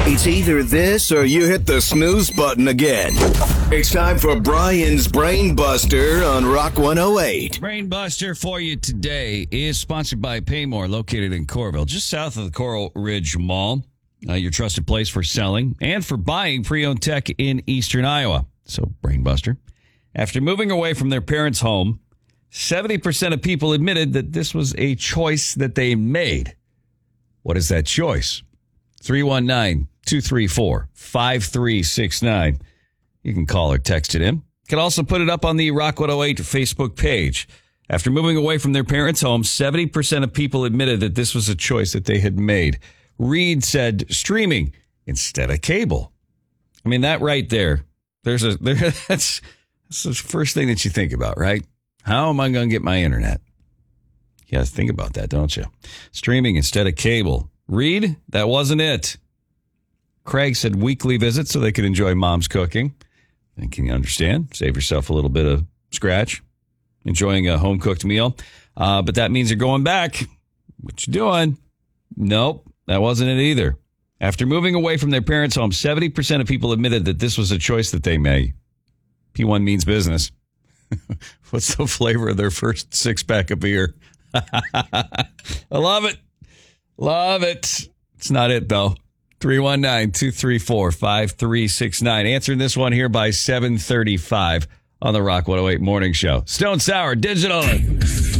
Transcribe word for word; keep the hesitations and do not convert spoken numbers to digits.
It's either this or you hit the snooze button again. It's time for Brian's Brain Buster on Rock one oh eight. Brain Buster for you today is sponsored by Paymore, located in Coralville, just south of the Coral Ridge Mall. Uh, your trusted place for selling and for buying pre-owned tech in eastern Iowa. So, Brain Buster. After moving away from their parents' home, seventy percent of people admitted that this was a choice that they made. What is that choice? three one nine, two three four, five three six nine. You can call or text it in. You can also put it up on the Rock one oh eight Facebook page. After moving away from their parents' home, seventy percent of people admitted that this was a choice that they had made. Reed said streaming instead of cable. I mean, that right there, there's a there, that's, that's the first thing that you think about, right? How am I going to get my internet? You got to think about that, don't you? Streaming instead of cable. Reed, that wasn't it. Craig said weekly visits so they could enjoy mom's cooking. And can you understand? Save yourself a little bit of scratch. Enjoying a home-cooked meal. Uh, but that means you're going back. What you doing? Nope. That wasn't it either. After moving away from their parents' home, seventy percent of people admitted that this was a choice that they made. P one means business. What's the flavor of their first six-pack of beer? I love it. Love it. It's not it, though. three one nine, two three four, five three six nine. Answering this one here by seven thirty-five on the Rock one oh eight Morning Show. Stone Sour Digital.